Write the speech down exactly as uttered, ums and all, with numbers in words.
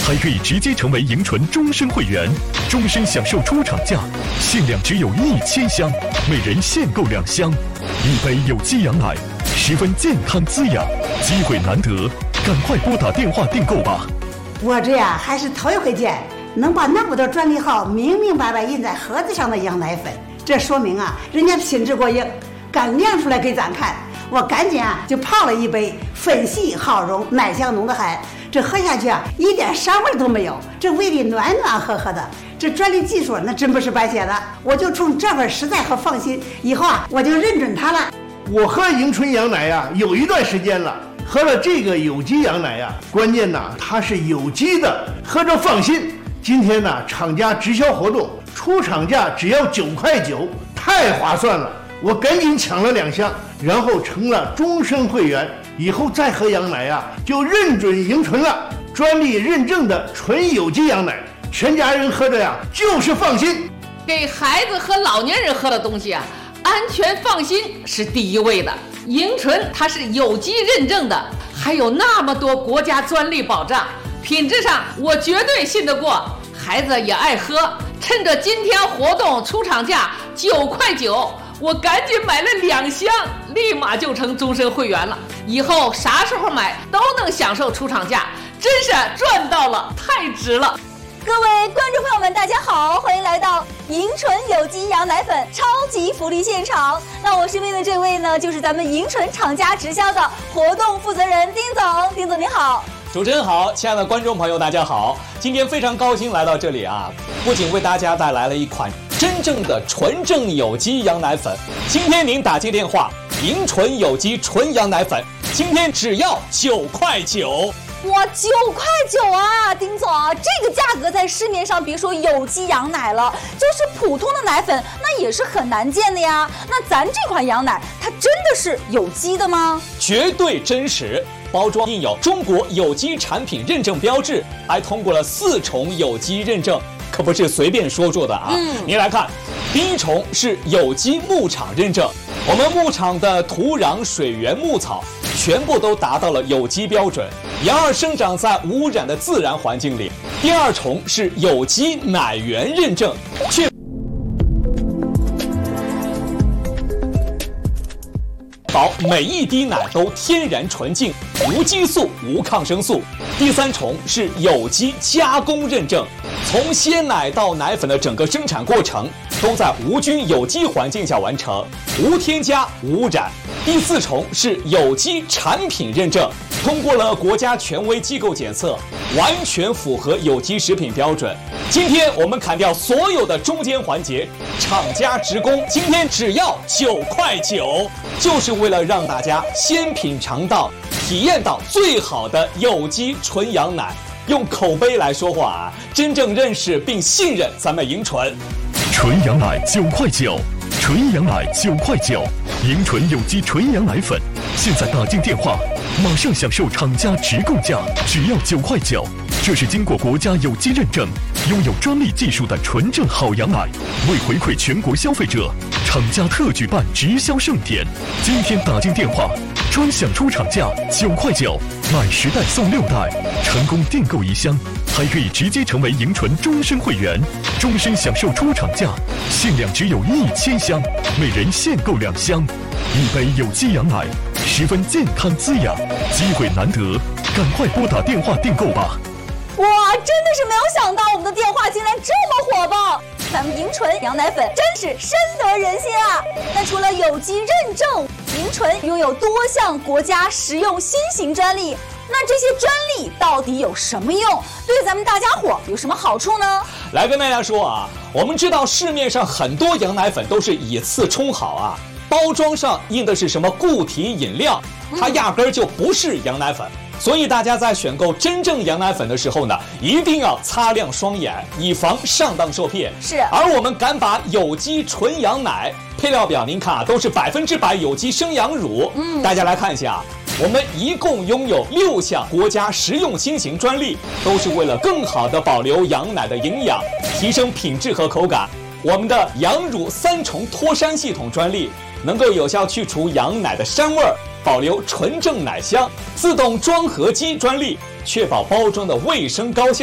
还可以直接成为迎纯终身会员，终身享受出厂价，限量只有一千箱，每人限购两箱。一杯有机羊奶，十分健康滋养，机会难得，赶快拨打电话订购吧。 我这呀还是头一回见能把那么多专利号明明白白印在盒子上的羊奶粉，这说明啊人家品质过硬，敢亮出来给咱看。我赶紧啊就泡了一杯，粉细好溶，奶香浓得很，这喝下去啊一点膻味都没有，这胃里暖暖和和的。这专利技术那真不是白写的，我就冲这份实在和放心，以后啊我就认准它了。 我喝迎春羊奶呀有一段时间了，喝了这个有机羊奶呀，关键呐它是有机的，喝着放心。今天呢厂家直销活动，出厂价只要九块九，太划算了。我赶紧抢了两箱，然后成了终身会员，以后再喝羊奶呀就认准迎纯了，专利认证的纯有机羊奶，全家人喝着呀就是放心。 给孩子和老年人喝的东西啊，安全放心是第一位的。迎纯它是有机认证的，还有那么多国家专利保障，品质上我绝对信得过，孩子也爱喝。趁着今天活动出厂价九块九，我赶紧买了两箱，立马就成终身会员了。以后啥时候买都能享受出厂价，真是赚到了，太值了。 各位观众朋友们，大家好，欢迎来到迎纯有机羊奶粉超级福利现场。那我身边的这位呢，就是咱们迎纯厂家直销的活动负责人丁总。丁总你好。 主持人好，亲爱的观众朋友大家好，今天非常高兴来到这里啊，不仅为大家带来了一款真正的纯正有机羊奶粉，今天您打进电话迎纯有机纯羊奶粉，今天只要九块九。 哇，九块九啊，丁总，这个价格在市面上别说有机羊奶了，就是普通的奶粉那也是很难见的呀。那咱这款羊奶它真的是有机的吗？ 绝对真实，包装印有中国有机产品认证标志，还通过了四重有机认证，可不是随便说说的啊。嗯，您来看，第一重是有机牧场认证，我们牧场的土壤、水源、牧草全部都达到了有机标准，羊儿生长在无污染的自然环境里。第二重是有机奶源认证，确保每一滴奶都天然纯净，无激素、无抗生素。第三重是有机加工认证，从鲜奶到奶粉的整个生产过程都在无菌有机环境下完成，无添加、无污染。第四重是有机产品认证，通过了国家权威机构检测，完全符合有机食品标准。今天我们砍掉所有的中间环节，厂家直供，今天只要九块九，就是为了让大家先品尝到、体验到最好的有机纯羊奶。用口碑来说话啊，真正认识并信任咱们迎纯。 纯羊奶九块九，纯羊奶九块九，迎纯有机纯羊奶粉，现在打进电话，马上享受厂家直供价，只要九块九。这是经过国家有机认证、拥有专利技术的纯正好羊奶。为回馈全国消费者，厂家特举办直销盛典，今天打进电话，专享出厂价九块九，买十袋送六袋，成功订购一箱，还可以直接成为迎纯终身会员，终身享受出厂价，限量只有一千箱，每人限购两箱。一杯有机羊奶，十分健康滋养，机会难得，赶快拨打电话订购吧。 哇，真的是没有想到我们的电话竟然这么火爆！咱们迎纯羊奶粉真是深得人心啊！那除了有机认证，迎纯拥有多项国家食用新型专利，那这些专利到底有什么用？对咱们大家伙有什么好处呢？ 来跟大家说啊，我们知道市面上很多羊奶粉都是以次充好啊，包装上印的是什么固体饮料，它压根儿就不是羊奶粉。所以大家在选购真正羊奶粉的时候呢，一定要擦亮双眼，以防上当受骗。 是， 而我们敢把有机纯羊奶配料表您看啊，都是百分之百有机生羊乳。嗯，大家来看一下，我们一共拥有六项国家食用新型专利，都是为了更好的保留羊奶的营养，提升品质和口感。我们的羊乳三重脱膻系统专利，能够有效去除羊奶的膻味儿，保留纯正奶香。自动装盒机专利，确保包装的卫生高效。